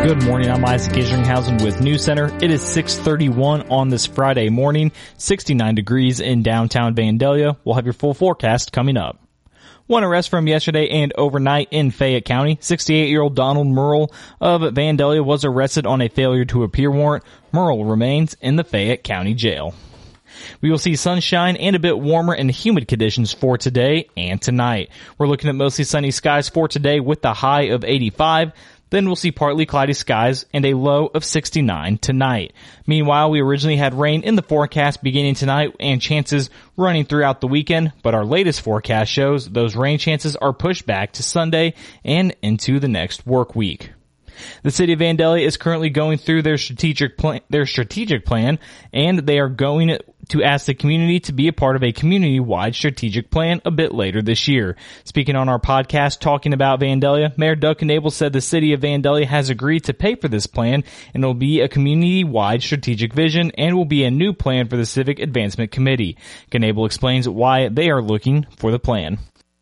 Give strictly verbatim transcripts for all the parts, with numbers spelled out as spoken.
Good morning, I'm Isaac Isringhausen with News Center. It is six thirty-one on this Friday morning, sixty-nine degrees in downtown Vandalia. We'll have your full forecast coming up. One arrest from yesterday and overnight in Fayette County. sixty-eight-year-old Donald Merle of Vandalia was arrested on a failure to appear warrant. Merle remains in the Fayette County Jail. We will see sunshine and a bit warmer and humid conditions for today and tonight. We're looking at mostly sunny skies for today with the high of eighty-five. Then we'll see partly cloudy skies and a low of sixty-nine tonight. Meanwhile, we originally had rain in the forecast beginning tonight and chances running throughout the weekend, but our latest forecast shows those rain chances are pushed back to Sunday and into the next work week. The city of Vandalia is currently going through their strategic plan, their strategic plan, and they are going to ask the community to be a part of a community-wide strategic plan a bit later this year. Speaking on our podcast talking about Vandalia, Mayor Doug Knable said the city of Vandalia has agreed to pay for this plan, and it will be a community-wide strategic vision and will be a new plan for the Civic Advancement Committee. Knable explains why they are looking for the plan.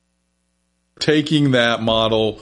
Taking that model,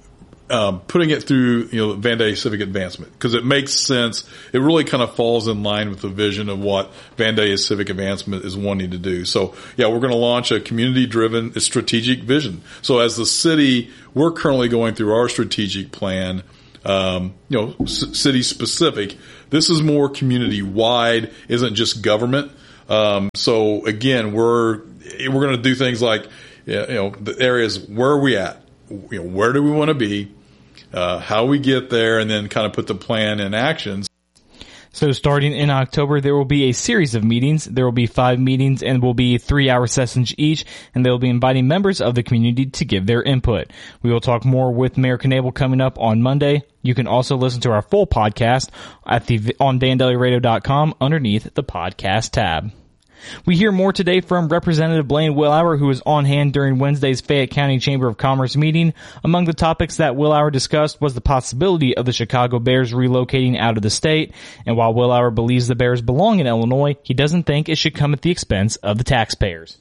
Um, putting it through, you know, Vandalia Civic Advancement, because it makes sense. It really kind of falls in line with the vision of what Vandalia Civic Advancement is wanting to do. So, yeah, we're going to launch a community-driven strategic vision. So as the city, we're currently going through our strategic plan, um, you know, c- city-specific. This is more community-wide, isn't just government. Um, so, again, we're we're going to do things like, you know, the areas, where are we at? You know, where do we want to be? Uh, how we get there, and then kind of put the plan in actions. So starting in October, there will be a series of meetings. There will be five meetings and will be three-hour sessions each, and they'll be inviting members of the community to give their input. We will talk more with Mayor Knable coming up on Monday. You can also listen to our full podcast at the on Vandalia Radio dot com underneath the podcast tab. We hear more today from Representative Blaine Willauer, who was on hand during Wednesday's Fayette County Chamber of Commerce meeting. Among the topics that Willauer discussed was the possibility of the Chicago Bears relocating out of the state. And while Willauer believes the Bears belong in Illinois, he doesn't think it should come at the expense of the taxpayers.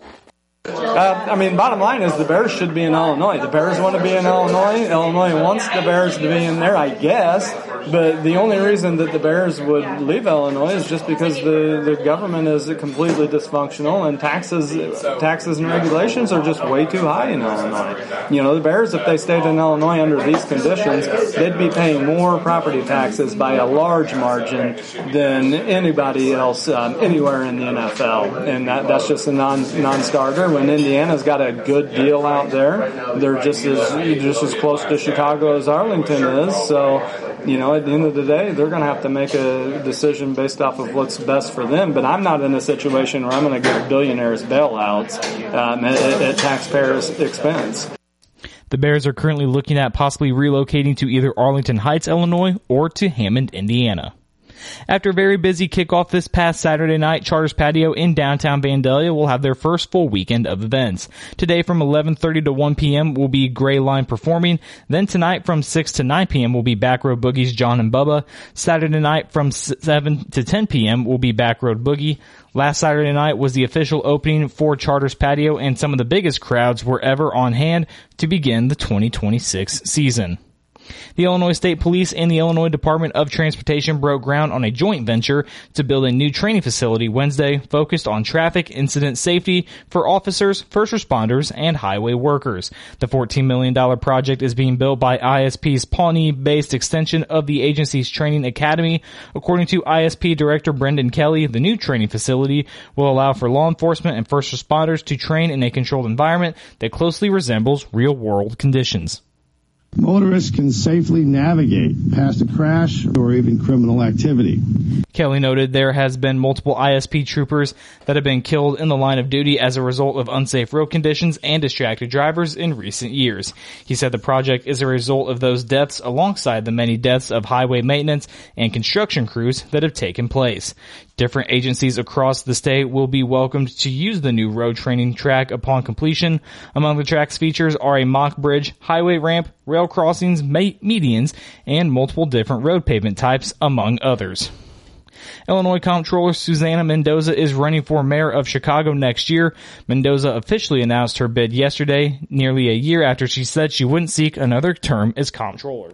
Uh, I mean, bottom line is the Bears should be in Illinois. The Bears want to be in Illinois. Illinois wants the Bears to be in there, I guess. But the only reason that the Bears would leave Illinois is just because the, the government is completely dysfunctional and taxes taxes and regulations are just way too high in Illinois. You know, the Bears, if they stayed in Illinois under these conditions, they'd be paying more property taxes by a large margin than anybody else um, anywhere in the N F L. And that, that's just a non, non-starter. When Indiana's got a good deal out there, they're just as just as close to Chicago as Arlington is. So, you know, at the end of the day, they're going to have to make a decision based off of what's best for them. But I'm not in a situation where I'm going to give billionaires bailouts um, at, at taxpayers' expense. The Bears are currently looking at possibly relocating to either Arlington Heights, Illinois, or to Hammond, Indiana. After a very busy kickoff this past Saturday night, Charters Patio in downtown Vandalia will have their first full weekend of events. Today from eleven thirty to one p.m. will be Gray Line performing. Then tonight from six to nine p.m. will be Back Road Boogie's John and Bubba. Saturday night from seven to ten p.m. will be Back Road Boogie. Last Saturday night was the official opening for Charters Patio, and some of the biggest crowds were ever on hand to begin the twenty twenty-six season. The Illinois State Police and the Illinois Department of Transportation broke ground on a joint venture to build a new training facility Wednesday focused on traffic incident safety for officers, first responders, and highway workers. The fourteen million dollars project is being built by I S P's Pawnee-based extension of the agency's training academy. According to I S P Director Brendan Kelly, the new training facility will allow for law enforcement and first responders to train in a controlled environment that closely resembles real-world conditions. Motorists can safely navigate past a crash or even criminal activity. Kelly noted there has been multiple I S P troopers that have been killed in the line of duty as a result of unsafe road conditions and distracted drivers in recent years. He said the project is a result of those deaths alongside the many deaths of highway maintenance and construction crews that have taken place. Different agencies across the state will be welcomed to use the new road training track upon completion. Among the track's features are a mock bridge, highway ramp, rail crossings, medians, and multiple different road pavement types, among others. Illinois Comptroller Susana Mendoza is running for mayor of Chicago next year. Mendoza officially announced her bid yesterday, nearly a year after she said she wouldn't seek another term as comptroller.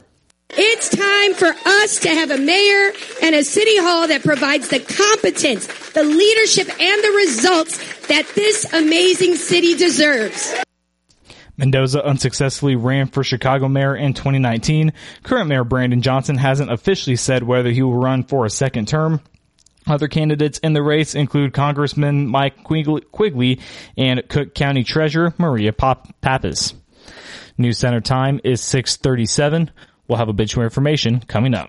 It's time for us to have a mayor and a city hall that provides the competence, the leadership, and the results that this amazing city deserves. Mendoza unsuccessfully ran for Chicago mayor in twenty nineteen. Current Mayor Brandon Johnson hasn't officially said whether he will run for a second term. Other candidates in the race include Congressman Mike Quigley and Cook County Treasurer Maria Pappas. News Center time is six thirty-seven. We'll have obituary information coming up.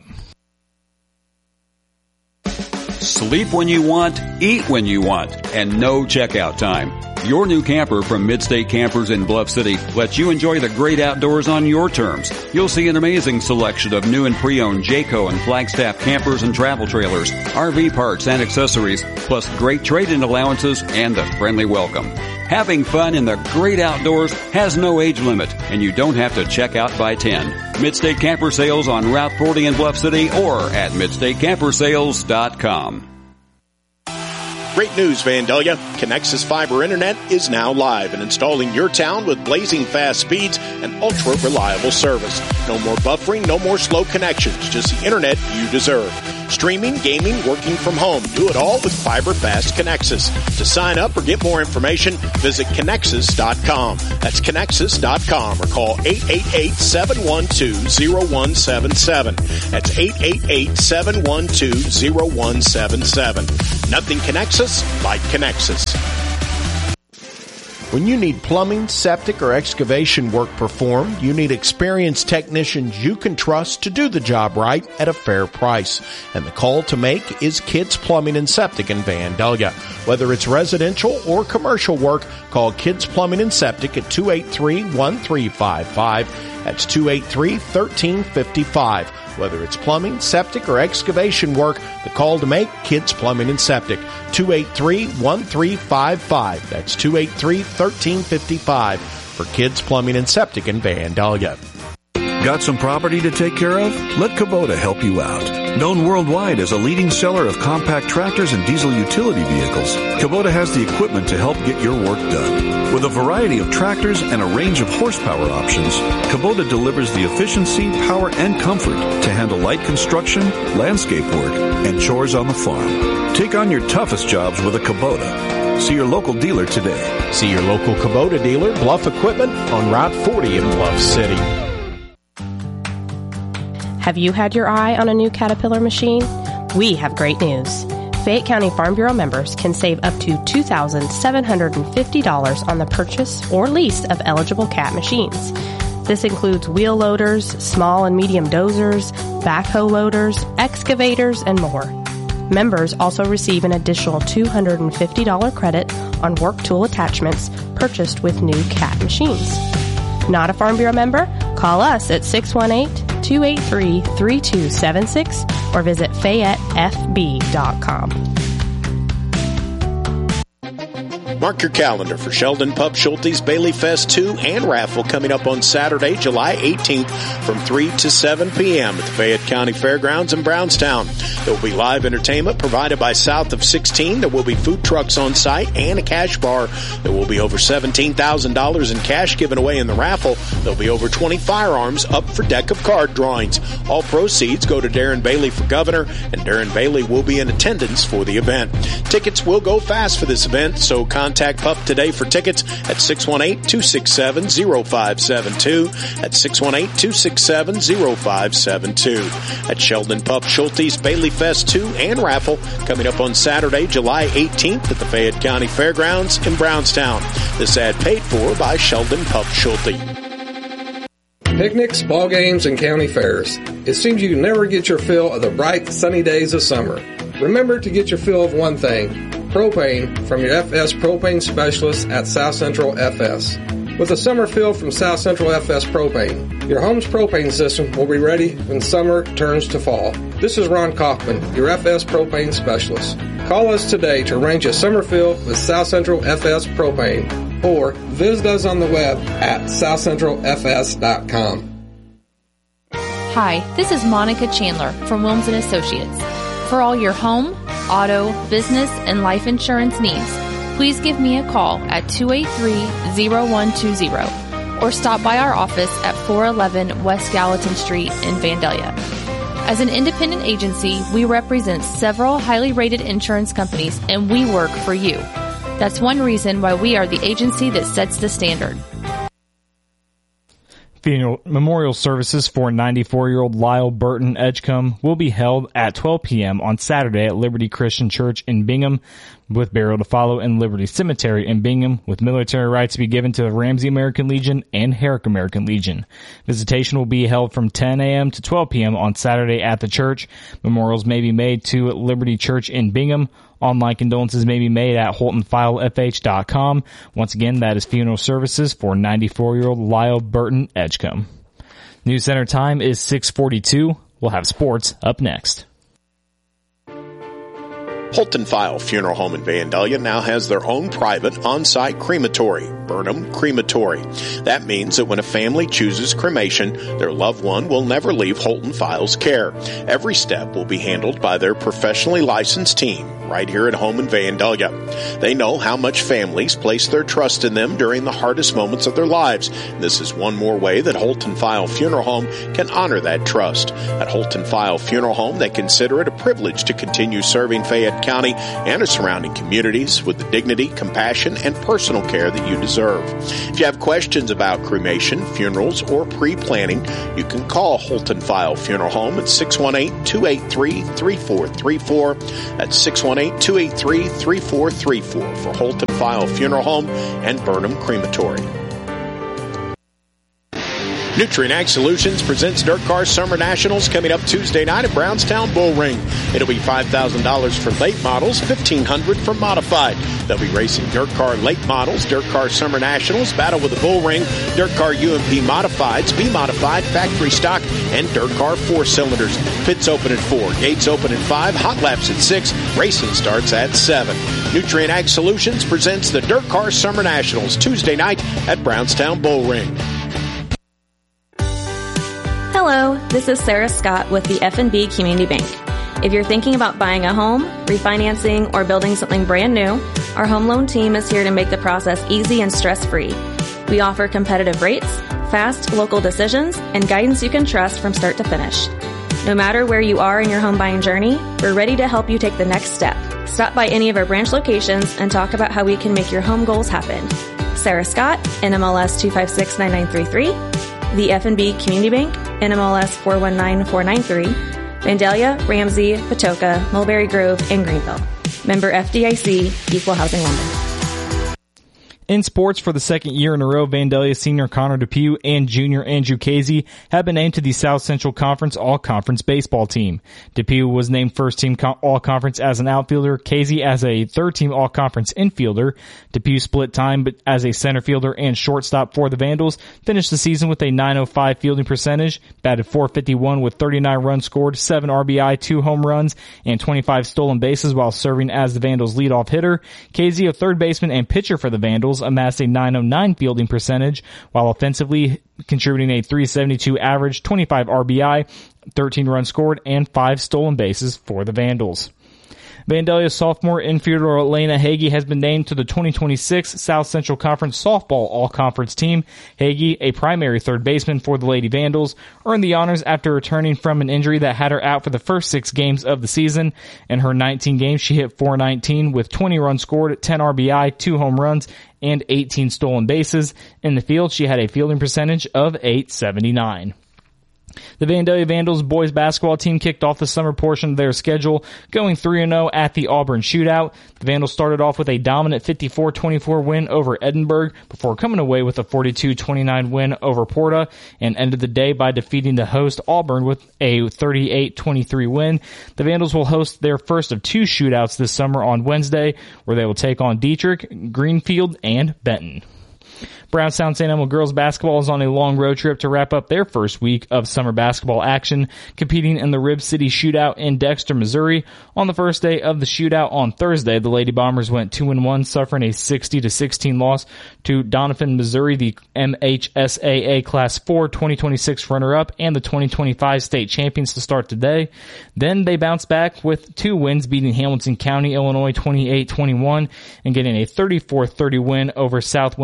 Sleep when you want, eat when you want, and no checkout time. Your new camper from Midstate Campers in Bluff City lets you enjoy the great outdoors on your terms. You'll see an amazing selection of new and pre-owned Jayco and Flagstaff campers and travel trailers, R V parts and accessories, plus great trade-in allowances and a friendly welcome. Having fun in the great outdoors has no age limit, and you don't have to check out by ten. Midstate Camper Sales on Route forty in Bluff City or at midstate camper sales dot com. Great news, Vandalia. Connexus Fiber Internet is now live and installing your town with blazing fast speeds and ultra-reliable service. No more buffering, no more slow connections, just the internet you deserve. Streaming, gaming, working from home. Do it all with Fiber Fast Connexus. To sign up or get more information, visit Connexus dot com. That's Connexus dot com or call eight eight eight, seven one two, zero one seven seven. That's eight eight eight, seven one two, zero one seven seven. Nothing connects us like Connexus. When you need plumbing, septic, or excavation work performed, you need experienced technicians you can trust to do the job right at a fair price. And the call to make is Kids Plumbing and Septic in Vandalia. Whether it's residential or commercial work, call Kids Plumbing and Septic at two eight three, one three five five. That's two eight three, one three five five. Whether it's plumbing, septic, or excavation work, the call to make, Kids Plumbing and Septic, two eight three, one three five five. That's two eight three, one three five five for Kids Plumbing and Septic in Vandalia. Got some property to take care of? Let Kubota help you out. Known worldwide as a leading seller of compact tractors and diesel utility vehicles, Kubota has the equipment to help get your work done. With a variety of tractors and a range of horsepower options, Kubota delivers the efficiency, power, and comfort to handle light construction, landscape work, and chores on the farm. Take on your toughest jobs with a Kubota. See your local dealer today. See your local Kubota dealer, Bluff Equipment, on Route forty in Bluff City. Have you had your eye on a new Caterpillar machine? We have great news. Fayette County Farm Bureau members can save up to two thousand seven hundred fifty dollars on the purchase or lease of eligible Cat machines. This includes wheel loaders, small and medium dozers, backhoe loaders, excavators, and more. Members also receive an additional two hundred fifty dollars credit on work tool attachments purchased with new Cat machines. Not a Farm Bureau member? Call us at six one eight, two eight three, three two seven six or visit Fayette F B dot com. Mark your calendar for Sheldon Pup Schulte's Bailey Fest two and raffle coming up on Saturday, July eighteenth from three to seven p.m. at the Fayette County Fairgrounds in Brownstown. There will be live entertainment provided by South of sixteen. There will be food trucks on site and a cash bar. There will be over seventeen thousand dollars in cash given away in the raffle. There will be over twenty firearms up for deck of card drawings. All proceeds go to Darren Bailey for governor, and Darren Bailey will be in attendance for the event. Tickets will go fast for this event, so contact Contact Pup today for tickets at six one eight, two six seven, zero five seven two. That's six one eight, two six seven, zero five seven two. At Sheldon Pup Schulte's Bailey Fest two and raffle coming up on Saturday, July eighteenth at the Fayette County Fairgrounds in Brownstown. This ad paid for by Sheldon Pup Schulte. Picnics, ball games, and county fairs. It seems you never get your fill of the bright, sunny days of summer. Remember to get your fill of one thing, propane, from your F S propane specialist at South Central F S. With a summer fill from South Central F S Propane, your home's propane system will be ready when summer turns to fall. This is Ron Kaufman, your F S propane specialist. Call us today to arrange a summer fill with South Central F S Propane, or visit us on the web at south central f s dot com. Hi, this is Monica Chandler from Wilms and Associates. For all your home, auto, business, and life insurance needs, please give me a call at two eight three, zero one two zero. or stop by our office at four eleven West Gallatin Street in Vandalia. As an independent agency, we represent several highly rated insurance companies, and we work for you. That's one reason why we are the agency that sets the standard. Funeral memorial services for ninety-four-year-old Lyle Burton Edgecombe will be held at twelve p.m. on Saturday at Liberty Christian Church in Bingham, with burial to follow in Liberty Cemetery in Bingham, with military rites to be given to the Ramsey American Legion and Herrick American Legion. Visitation will be held from ten a.m. to twelve p.m. on Saturday at the church. Memorials may be made to Liberty Church in Bingham. Online condolences may be made at holton file f h dot com. Once again, that is funeral services for ninety-four-year-old Lyle Burton Edgecombe. News Center time is six forty-two. We'll have sports up next. Holton File Funeral Home in Vandalia now has their own private on-site crematory, Burnham Crematory. That means that when a family chooses cremation, their loved one will never leave Holton File's care. Every step will be handled by their professionally licensed team right here at home in Vandalia. They know how much families place their trust in them during the hardest moments of their lives. This is one more way that Holton File Funeral Home can honor that trust. At Holton File Funeral Home, they consider it a privilege to continue serving Fayette County and its surrounding communities with the dignity, compassion, and personal care that you deserve. If you have questions about cremation, funerals, or pre-planning, you can call Holton File Funeral Home at six one eight, two eight three, three four three four. That's six one eight, two eight three, three four three four for Holton File Funeral Home and Burnham Crematory. Nutrien Ag Solutions presents Dirt Car Summer Nationals coming up Tuesday night at Brownstown Bull Ring. It'll be five thousand dollars for late models, fifteen hundred dollars for modified. They'll be racing Dirt Car late models, Dirt Car Summer Nationals, Battle with the Bull Ring, Dirt Car U M P Modifieds, B-Modified, Factory Stock, and Dirt Car four cylinders. Pits open at four, gates open at five, hot laps at six, racing starts at seven. Nutrien Ag Solutions presents the Dirt Car Summer Nationals Tuesday night at Brownstown Bull Ring. Hello, this is Sarah Scott with the F N B Community Bank. If you're thinking about buying a home, refinancing, or building something brand new, our home loan team is here to make the process easy and stress-free. We offer competitive rates, fast local decisions, and guidance you can trust from start to finish. No matter where you are in your home buying journey, we're ready to help you take the next step. Stop by any of our branch locations and talk about how we can make your home goals happen. Sarah Scott, N M L S two five six nine nine three three. The F N B Community Bank, N M L S four one nine four nine three, Vandalia, Ramsey, Patoka, Mulberry Grove, and Greenville. Member F D I C, Equal Housing Lender. In sports, for the second year in a row, Vandalia senior Connor Depew and junior Andrew Casey have been named to the South Central Conference All-Conference baseball team. Depew was named first-team All-Conference as an outfielder, Casey as a third-team All-Conference infielder. Depew split time as a center fielder and shortstop for the Vandals, finished the season with a nine oh five fielding percentage, batted four fifty-one with thirty-nine runs scored, seven R B I, two home runs, and twenty-five stolen bases while serving as the Vandals' leadoff hitter. Casey, a third baseman and pitcher for the Vandals, amassed a nine oh nine fielding percentage, while offensively contributing a three seventy-two average, twenty-five R B I, thirteen runs scored, and five stolen bases for the Vandals. Vandalia sophomore infielder Elena Hagee has been named to the twenty twenty-six South Central Conference Softball All-Conference team. Hagee, a primary third baseman for the Lady Vandals, earned the honors after returning from an injury that had her out for the first six games of the season. In her nineteen games, she hit four nineteen with twenty runs scored, ten R B I, two home runs, and eighteen stolen bases. In the field, she had a fielding percentage of eight seventy-nine. The Vandalia Vandals boys basketball team kicked off the summer portion of their schedule, going three and oh at the Auburn Shootout. The Vandals started off with a dominant fifty-four twenty-four win over Edinburgh before coming away with a forty-two twenty-nine win over Porta, and ended the day by defeating the host Auburn with a thirty-eight twenty-three win. The Vandals will host their first of two shootouts this summer on Wednesday, where they will take on Dietrich, Greenfield, and Benton. Brownstown Saint Elmo girls basketball is on a long road trip to wrap up their first week of summer basketball action, competing in the Rib City Shootout in Dexter, Missouri. On the first day of the shootout on Thursday, the Lady Bombers went two and one, suffering a sixty to sixteen loss to Doniphan, Missouri, the M H S A A Class four twenty twenty-six runner-up and the twenty twenty-five state champions to start today. Then they bounced back with two wins, beating Hamilton County, Illinois twenty-eight twenty-one and getting a thirty-four thirty win over Southwind Memphis.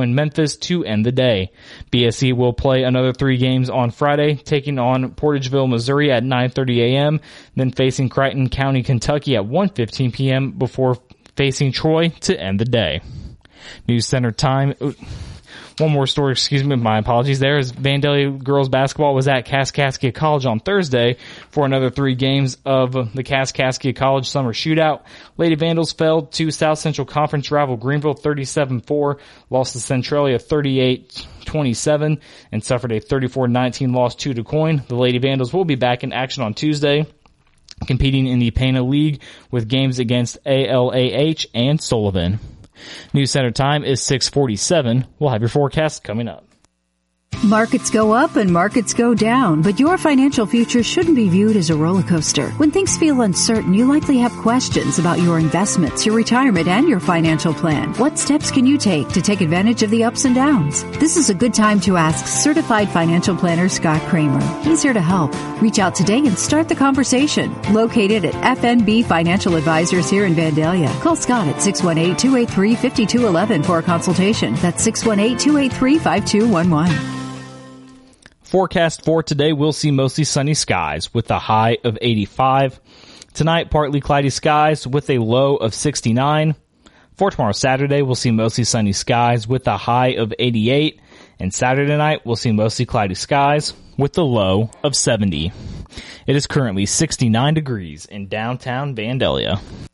Memphis to end the day. B S E will play another three games on Friday, taking on Portageville, Missouri at nine thirty a.m., then facing Crichton County, Kentucky at one fifteen p.m. before facing Troy to end the day. News Center time. One more story, excuse me, my apologies there, is Vandalia girls basketball was at Kaskaskia College on Thursday for another three games of the Kaskaskia College Summer Shootout. Lady Vandals fell to South Central Conference rival Greenville thirty-seven four, lost to Centralia thirty-eight twenty-seven, and suffered a thirty-four nineteen loss to DuQuoin. The Lady Vandals will be back in action on Tuesday, competing in the Pana League with games against A L A H and Sullivan. News Center time is six forty-seven. We'll have your forecast coming up. Markets go up and markets go down, but your financial future shouldn't be viewed as a roller coaster. When things feel uncertain, you likely have questions about your investments, your retirement, and your financial plan. What steps can you take to take advantage of the ups and downs? This is a good time to ask Certified Financial Planner Scott Kramer. He's here to help. Reach out today and start the conversation. Located at F N B Financial Advisors here in Vandalia. Call Scott at six one eight, two eight three, five two one one for a consultation. That's six one eight, two eight three, five two one one. Forecast for today, we'll see mostly sunny skies with a high of eighty-five. Tonight, partly cloudy skies with a low of sixty-nine. For tomorrow, Saturday, we'll see mostly sunny skies with a high of eighty-eight. And Saturday night, we'll see mostly cloudy skies with a low of seventy. It is currently sixty-nine degrees in downtown Vandalia.